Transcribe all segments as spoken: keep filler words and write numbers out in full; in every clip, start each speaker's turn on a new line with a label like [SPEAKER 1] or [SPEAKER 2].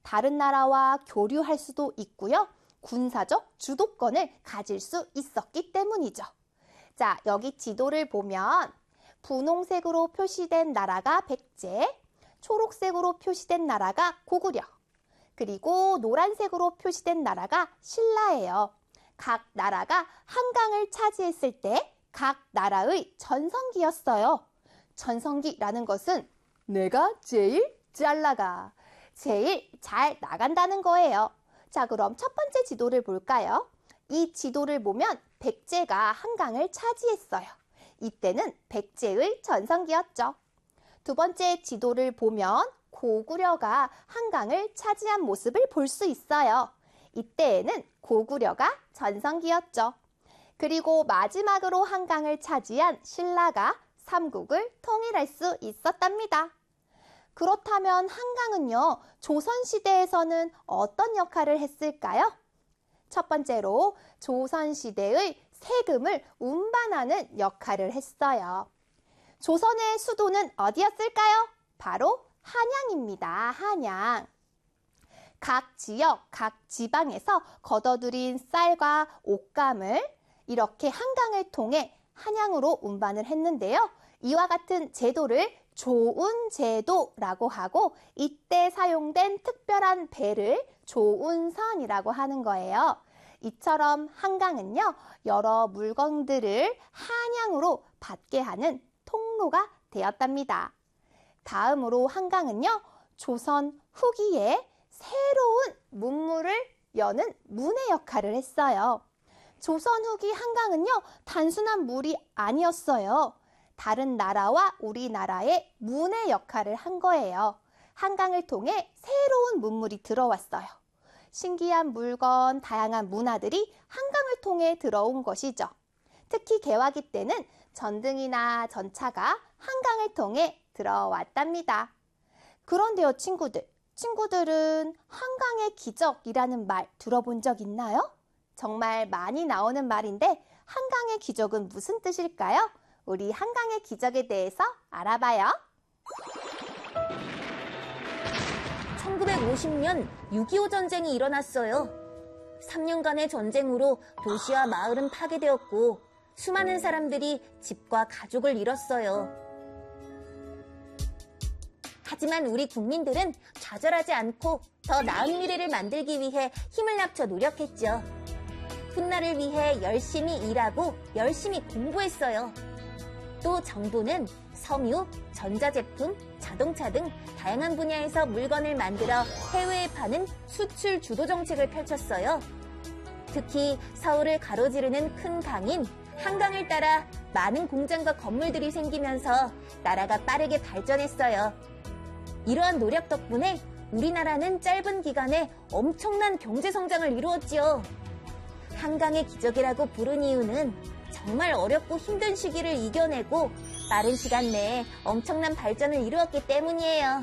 [SPEAKER 1] 다른 나라와 교류할 수도 있고요. 군사적 주도권을 가질 수 있었기 때문이죠. 자, 여기 지도를 보면 분홍색으로 표시된 나라가 백제, 초록색으로 표시된 나라가 고구려, 그리고 노란색으로 표시된 나라가 신라예요. 각 나라가 한강을 차지했을 때 각 나라의 전성기였어요. 전성기라는 것은 내가 제일 잘 나가, 제일 잘 나간다는 거예요. 자, 그럼 첫 번째 지도를 볼까요? 이 지도를 보면 백제가 한강을 차지했어요. 이때는 백제의 전성기였죠. 두 번째 지도를 보면 고구려가 한강을 차지한 모습을 볼 수 있어요. 이때에는 고구려가 전성기였죠. 그리고 마지막으로 한강을 차지한 신라가 삼국을 통일할 수 있었답니다. 그렇다면 한강은요, 조선시대에서는 어떤 역할을 했을까요? 첫 번째로 조선시대의 세금을 운반하는 역할을 했어요. 조선의 수도는 어디였을까요? 바로 한양입니다. 한양. 각 지역, 각 지방에서 걷어들인 쌀과 옷감을 이렇게 한강을 통해 한양으로 운반을 했는데요. 이와 같은 제도를 조운제도라고 하고 이때 사용된 특별한 배를 조운선이라고 하는 거예요. 이처럼 한강은요, 여러 물건들을 한양으로 받게 하는 통로가 되었답니다. 다음으로 한강은요, 조선 후기에 새로운 문물을 여는 문의 역할을 했어요. 조선 후기 한강은요, 단순한 물이 아니었어요. 다른 나라와 우리나라의 문의 역할을 한 거예요. 한강을 통해 새로운 문물이 들어왔어요. 신기한 물건, 다양한 문화들이 한강을 통해 들어온 것이죠. 특히 개화기 때는 전등이나 전차가 한강을 통해 들어왔답니다. 그런데요, 친구들. 친구들은 한강의 기적이라는 말 들어본 적 있나요? 정말 많이 나오는 말인데 한강의 기적은 무슨 뜻일까요? 우리 한강의 기적에 대해서 알아봐요.
[SPEAKER 2] 천구백오십 년 육이오 전쟁이 일어났어요. 삼 년간의 전쟁으로 도시와 마을은 파괴되었고 수많은 사람들이 집과 가족을 잃었어요. 하지만 우리 국민들은 좌절하지 않고 더 나은 미래를 만들기 위해 힘을 합쳐 노력했죠. 훗날을 위해 열심히 일하고 열심히 공부했어요. 또 정부는 섬유, 전자제품, 자동차 등 다양한 분야에서 물건을 만들어 해외에 파는 수출 주도 정책을 펼쳤어요. 특히 서울을 가로지르는 큰 강인 한강을 따라 많은 공장과 건물들이 생기면서 나라가 빠르게 발전했어요. 이러한 노력 덕분에 우리나라는 짧은 기간에 엄청난 경제 성장을 이루었지요. 한강의 기적이라고 부른 이유는 정말 어렵고 힘든 시기를 이겨내고 빠른 시간 내에 엄청난 발전을 이루었기 때문이에요.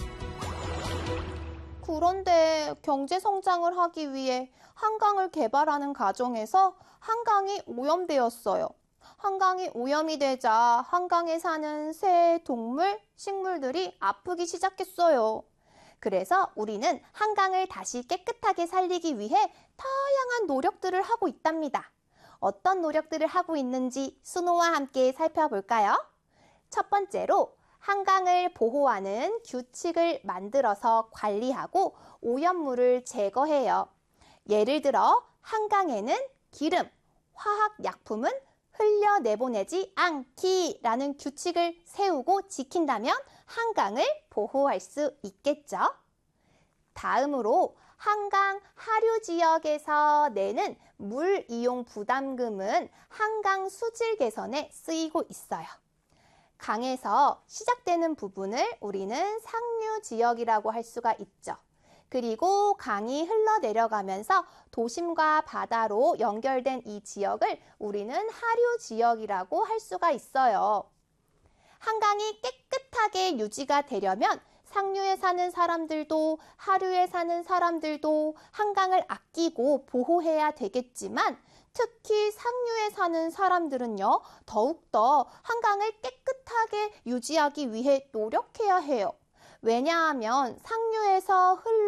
[SPEAKER 1] 그런데 경제 성장을 하기 위해 한강을 개발하는 과정에서 한강이 오염되었어요. 한강이 오염이 되자 한강에 사는 새, 동물, 식물들이 아프기 시작했어요. 그래서 우리는 한강을 다시 깨끗하게 살리기 위해 다양한 노력들을 하고 있답니다. 어떤 노력들을 하고 있는지 순호와 함께 살펴볼까요? 첫 번째로 한강을 보호하는 규칙을 만들어서 관리하고 오염물을 제거해요. 예를 들어 한강에는 기름, 화학약품은 흘려내보내지 않기라는 규칙을 세우고 지킨다면 한강을 보호할 수 있겠죠. 다음으로 한강 하류 지역에서 내는 물 이용 부담금은 한강 수질 개선에 쓰이고 있어요. 강에서 시작되는 부분을 우리는 상류 지역이라고 할 수가 있죠. 그리고 강이 흘러내려가면서 도심과 바다로 연결된 이 지역을 우리는 하류 지역이라고 할 수가 있어요. 한강이 깨끗하게 유지가 되려면 상류에 사는 사람들도 하류에 사는 사람들도 한강을 아끼고 보호해야 되겠지만 특히 상류에 사는 사람들은요, 더욱더 한강을 깨끗하게 유지하기 위해 노력해야 해요. 왜냐하면 상류에서 흘러